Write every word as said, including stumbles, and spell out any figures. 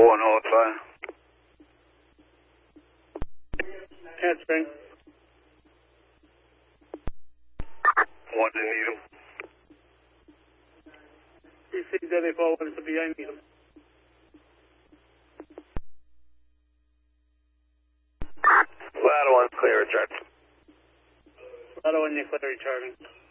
four North Line. Answering. One to Needham. three six zero four one to behind Needham. Ladder one, clear return. Ladder one, you clear returning.